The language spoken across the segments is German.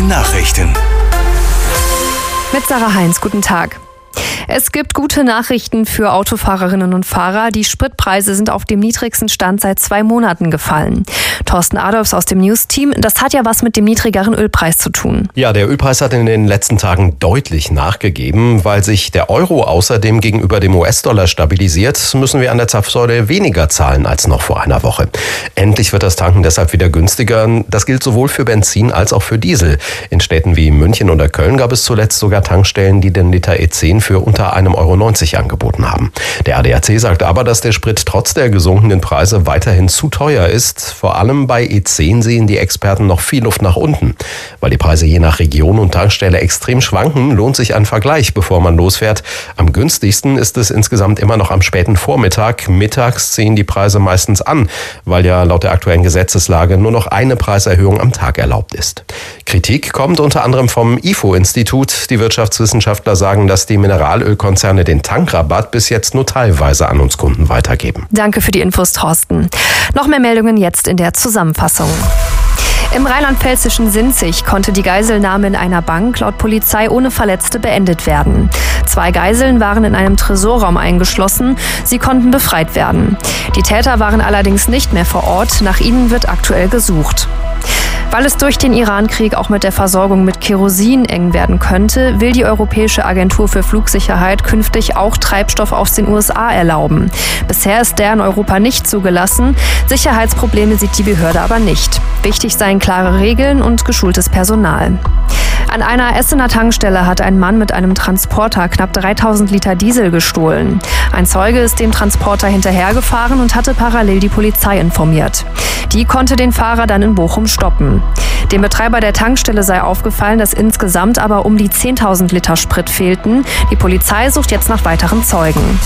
Nachrichten. Mit Sarah Heinz, guten Tag. Es gibt gute Nachrichten für Autofahrerinnen und Fahrer. Die Spritpreise sind auf dem niedrigsten Stand seit 2 Monaten gefallen. Thorsten Adolfs aus dem News-Team, das hat ja was mit dem niedrigeren Ölpreis zu tun. Ja, der Ölpreis hat in den letzten Tagen deutlich nachgegeben. Weil sich der Euro außerdem gegenüber dem US-Dollar stabilisiert, müssen wir an der Zapfsäule weniger zahlen als noch vor einer Woche. Endlich wird das Tanken deshalb wieder günstiger. Das gilt sowohl für Benzin als auch für Diesel. In Städten wie München oder Köln gab es zuletzt sogar Tankstellen, die den Liter E10 für unter 1,90 € angeboten haben. Der ADAC sagt aber, dass der Sprit trotz der gesunkenen Preise weiterhin zu teuer ist. Vor allem bei E10 sehen die Experten noch viel Luft nach unten. Weil die Preise je nach Region und Tankstelle extrem schwanken, lohnt sich ein Vergleich, bevor man losfährt. Am günstigsten ist es insgesamt immer noch am späten Vormittag. Mittags ziehen die Preise meistens an, weil ja laut der aktuellen Gesetzeslage nur noch eine Preiserhöhung am Tag erlaubt ist. Kritik kommt unter anderem vom IFO-Institut. Die Wirtschaftswissenschaftler sagen, dass die Mineralölkonzerne den Tankrabatt bis jetzt nur teilweise an uns Kunden weitergeben. Danke für die Infos, Thorsten. Noch mehr Meldungen jetzt in der Zusammenfassung. Im rheinland-pfälzischen Sinzig konnte die Geiselnahme in einer Bank laut Polizei ohne Verletzte beendet werden. 2 Geiseln waren in einem Tresorraum eingeschlossen. Sie konnten befreit werden. Die Täter waren allerdings nicht mehr vor Ort. Nach ihnen wird aktuell gesucht. Weil es durch den Iran-Krieg auch mit der Versorgung mit Kerosin eng werden könnte, will die Europäische Agentur für Flugsicherheit künftig auch Treibstoff aus den USA erlauben. Bisher ist der in Europa nicht zugelassen. Sicherheitsprobleme sieht die Behörde aber nicht. Wichtig seien klare Regeln und geschultes Personal. An einer Essener Tankstelle hat ein Mann mit einem Transporter knapp 3000 Liter Diesel gestohlen. Ein Zeuge ist dem Transporter hinterhergefahren und hatte parallel die Polizei informiert. Die konnte den Fahrer dann in Bochum stoppen. Dem Betreiber der Tankstelle sei aufgefallen, dass insgesamt aber um die 10.000 Liter Sprit fehlten. Die Polizei sucht jetzt nach weiteren Zeugen.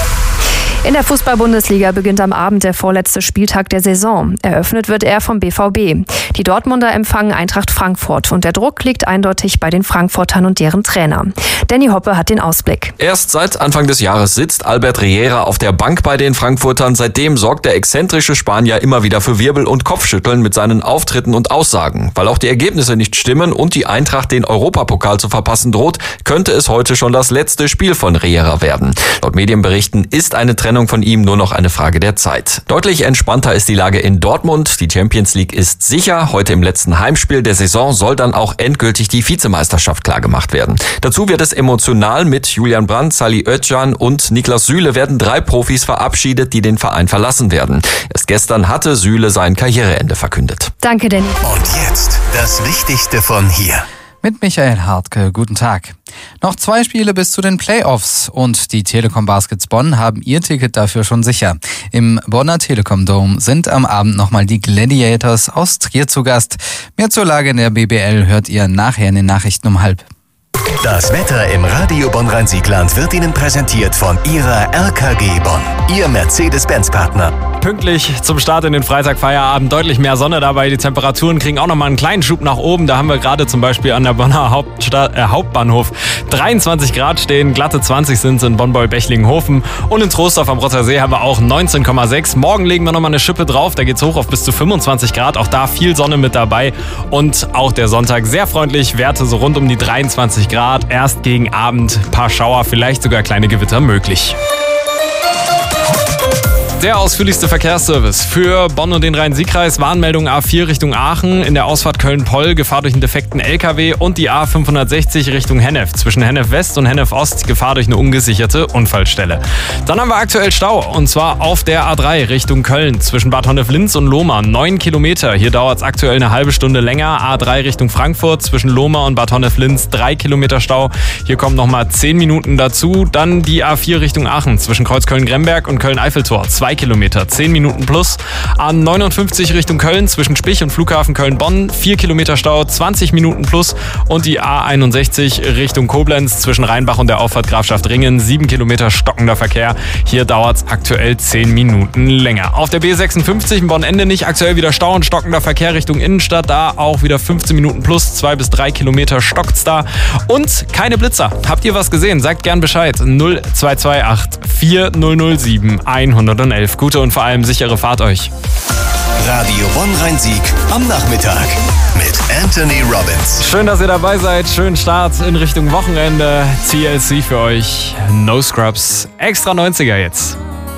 In der Fußball-Bundesliga beginnt am Abend der vorletzte Spieltag der Saison. Eröffnet wird er vom BVB. Die Dortmunder empfangen Eintracht Frankfurt und der Druck liegt eindeutig bei den Frankfurtern und deren Trainer. Danny Hoppe hat den Ausblick. Erst seit Anfang des Jahres sitzt Albert Riera auf der Bank bei den Frankfurtern. Seitdem sorgt der exzentrische Spanier immer wieder für Wirbel und Kopfschütteln mit seinen Auftritten und Aussagen. Weil auch die Ergebnisse nicht stimmen und die Eintracht den Europapokal zu verpassen droht, könnte es heute schon das letzte Spiel von Riera werden. Laut Medienberichten ist eine Trennung von ihm nur noch eine Frage der Zeit. Deutlich entspannter ist die Lage in Dortmund. Die Champions League ist sicher. Heute im letzten Heimspiel der Saison soll dann auch endgültig die Vizemeisterschaft klargemacht werden. Dazu wird es emotional. Mit Julian Brandt, Salih Özcan und Niklas Süle werden 3 Profis verabschiedet, die den Verein verlassen werden. Erst gestern hatte Süle sein Karriereende verkündet. Danke, Danny. Und jetzt das Wichtigste von hier. Mit Michael Hartke, guten Tag. Noch 2 Spiele bis zu den Playoffs und die Telekom Baskets Bonn haben ihr Ticket dafür schon sicher. Im Bonner Telekom Dome sind am Abend nochmal die Gladiators aus Trier zu Gast. Mehr zur Lage in der BBL hört ihr nachher in den Nachrichten um 12:30. Das Wetter im Radio Bonn-Rhein-Siegland wird Ihnen präsentiert von Ihrer RKG Bonn, Ihr Mercedes-Benz-Partner. Pünktlich zum Start in den Freitagfeierabend, deutlich mehr Sonne dabei. Die Temperaturen kriegen auch nochmal einen kleinen Schub nach oben. Da haben wir gerade zum Beispiel an der Bonner Hauptbahnhof 23 Grad stehen. Glatte 20 sind es in Bonn-Bechlingen-Hofen. Und in Troisdorf am Rottersee haben wir auch 19,6. Morgen legen wir nochmal eine Schippe drauf. Da geht's hoch auf bis zu 25 Grad. Auch da viel Sonne mit dabei. Und auch der Sonntag sehr freundlich. Werte so rund um die 23 Grad. Erst gegen Abend ein paar Schauer, vielleicht sogar kleine Gewitter möglich. Der ausführlichste Verkehrsservice für Bonn und den Rhein-Sieg-Kreis. Warnmeldung A4 Richtung Aachen, in der Ausfahrt Köln-Poll Gefahr durch einen defekten LKW und die A560 Richtung Hennef. Zwischen Hennef West und Hennef Ost Gefahr durch eine ungesicherte Unfallstelle. Dann haben wir aktuell Stau und zwar auf der A3 Richtung Köln zwischen Bad Honnef-Linz und Lohmar. 9 Kilometer. Hier dauert es aktuell eine halbe Stunde länger. A3 Richtung Frankfurt zwischen Lohmar und Bad Honnef-Linz 3 Kilometer Stau. Hier kommen nochmal 10 Minuten dazu. Dann die A4 Richtung Aachen zwischen Kreuzköln-Gremberg und Köln-Eiffeltor. 2 Kilometer, 10 Minuten plus. A59 Richtung Köln zwischen Spich und Flughafen Köln-Bonn, 4 Kilometer Stau, 20 Minuten plus. Und die A61 Richtung Koblenz zwischen Rheinbach und der Auffahrt Grafschaft Ringen, 7 Kilometer stockender Verkehr. Hier dauert es aktuell 10 Minuten länger. Auf der B56 in Bonn-Ende nicht, aktuell wieder Stau und stockender Verkehr Richtung Innenstadt. Da auch wieder 15 Minuten plus, 2 bis 3 Kilometer stockt's da. Und keine Blitzer. Habt ihr was gesehen? Sagt gern Bescheid. 0228 4007 111. Gute und vor allem sichere Fahrt euch. Radio Bonn-Rhein-Sieg am Nachmittag mit Anthony Robbins. Schön, dass ihr dabei seid. Schönen Start in Richtung Wochenende. TLC für euch. No Scrubs. Extra 90er jetzt.